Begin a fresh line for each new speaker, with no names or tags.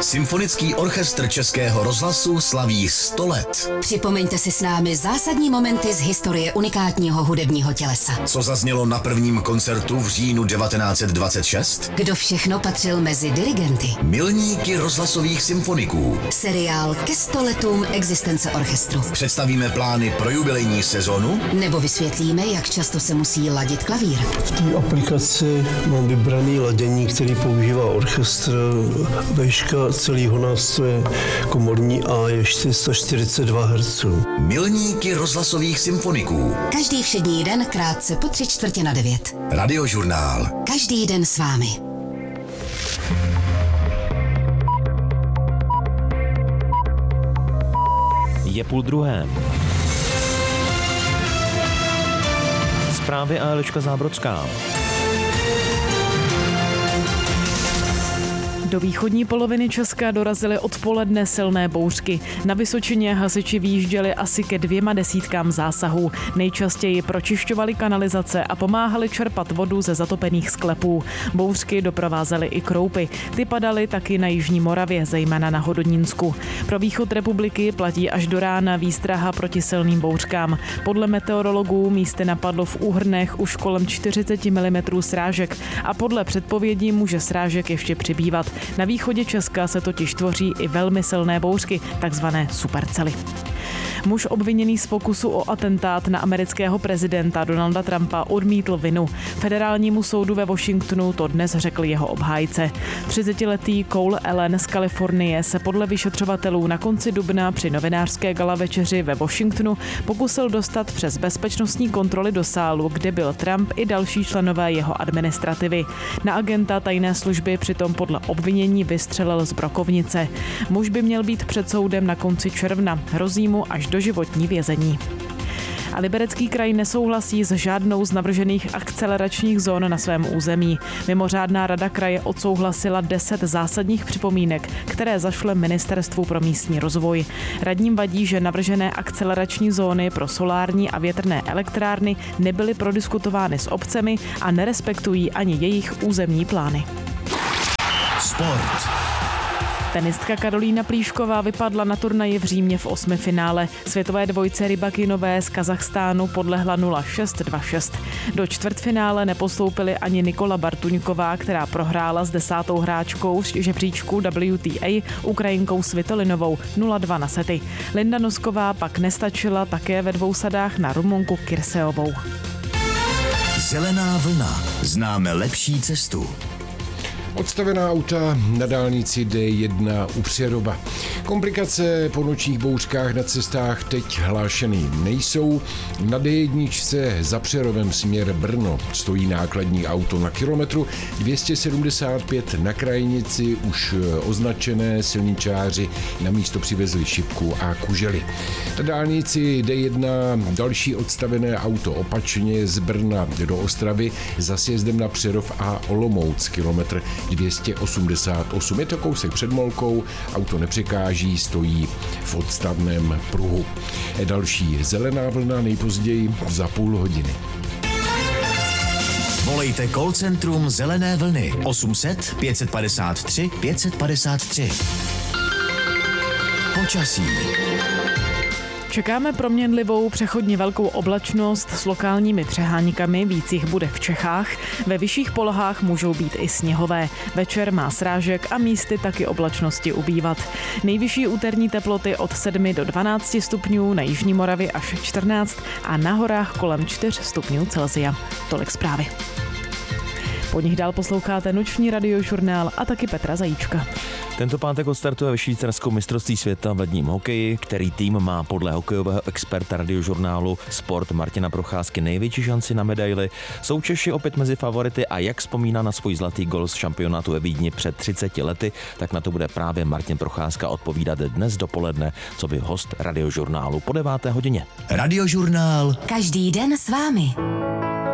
Symfonický orchestr Českého rozhlasu slaví 100 let.
Připomeňte si s námi zásadní momenty z historie unikátního hudebního tělesa.
Co zaznělo na prvním koncertu v říjnu 1926?
Kdo všechno patřil mezi dirigenty?
Milníky rozhlasových symfoniků.
Seriál ke 100 letům existence orchestru.
Představíme plány pro jubilejní sezonu?
Nebo vysvětlíme, jak často se musí ladit klavír.
V té aplikaci mám vybraný ladění, který používá orchestr. Výška celého nástroje komorní A je 442 Hz.
Milníky rozhlasových symfoniků.
Každý všední den krátce po 8:45.
Radiožurnál.
Každý den s vámi.
Je 12:30. Zprávy a Eliška Zábrodská.
Do východní poloviny Česka dorazily odpoledne silné bouřky. Na Vysočině hasiči vyjížděli asi ke 200 zásahů. Nejčastěji pročišťovali kanalizace a pomáhali čerpat vodu ze zatopených sklepů. Bouřky doprovázely i kroupy. Ty padaly taky na jižní Moravě, zejména na Hodonínsku. Pro východ republiky platí až do rána výstraha proti silným bouřkám. Podle meteorologů místy napadlo v Úhrnech už kolem 40 mm srážek a podle předpovědí může srážek ještě přibývat. Na východě Česka se totiž tvoří i velmi silné bouřky, takzvané supercely. Muž obviněný z pokusu o atentát na amerického prezidenta Donalda Trumpa odmítl vinu. Federálnímu soudu ve Washingtonu to dnes řekl jeho obhájce. 30letý Cole Allen z Kalifornie se podle vyšetřovatelů na konci dubna při novinářské gala večeři ve Washingtonu pokusil dostat přes bezpečnostní kontroly do sálu, kde byl Trump i další členové jeho administrativy. Na agenta tajné služby přitom podle obvinění vystřelil z brokovnice. Muž by měl být před soudem na konci června. Hrozí mu až doživotní vězení. A Liberecký kraj nesouhlasí s žádnou z navržených akceleračních zón na svém území. Mimořádná rada kraje odsouhlasila 10 zásadních připomínek, které zašle Ministerstvu pro místní rozvoj. Radním vadí, že navržené akcelerační zóny pro solární a větrné elektrárny nebyly prodiskutovány s obcemi a nerespektují ani jejich územní plány.
Sport.
Tenistka Karolína Plíšková vypadla na turnaji v Římě v 8. finále. Světové dvojce Rybakinové z Kazachstánu podlehla 0-6, 2-6. Do čtvrtfinále nepostoupili ani Nikola Bartuňková, která prohrála s 10. hráčkou žebříčku WTA, Ukrajinkou Svitolinovou 0-2 na sety. Linda Nosková pak nestačila také ve 2 sadách na Rumunku Kirseovou.
Zelená vlna. Známe lepší cestu.
Odstavená auta na dálnici D1 u Přerova. Komplikace po nočních bouřkách na cestách teď hlášeny nejsou. Na D1 za Přerovem směr Brno stojí nákladní auto na kilometru 275. Na krajnici už označené silničáři na místo přivezli šipku a kužely. Na dálnici D1 další odstavené auto opačně z Brna do Ostravy za sjezdem na Přerov a Olomouc kilometr 288. Je to kousek před Molkou, auto nepřekáží, stojí v odstavném pruhu. Další zelená vlna nejpozději za půl hodiny.
Volejte call centrum Zelené vlny 800 553 553. Počasí.
Čekáme proměnlivou přechodně velkou oblačnost s lokálními přeháníkami, víc jich bude v Čechách. Ve vyšších polohách můžou být i sněhové. Večer má srážek a místy taky oblačnosti ubývat. Nejvyšší úterní teploty od 7 do 12 stupňů, na jižní Moravě až 14 a na horách kolem 4 stupňů Celsia. Tolik zprávy. Po nich dál posloucháte noční radiožurnál a taky Petra Zajíčka.
Tento pátek odstartuje ve Švýcarsku mistrovství světa v ledním hokeji, který tým má podle hokejového experta radiožurnálu Sport Martina Procházky největší šanci na medaili. Jsou Češi opět mezi favority a jak vzpomíná na svůj zlatý gol z šampionátu ve Vídni před 30 lety, tak na to bude právě Martin Procházka odpovídat dnes dopoledne, co by host radiožurnálu po 9. hodině.
Radiožurnál.
Každý den s vámi.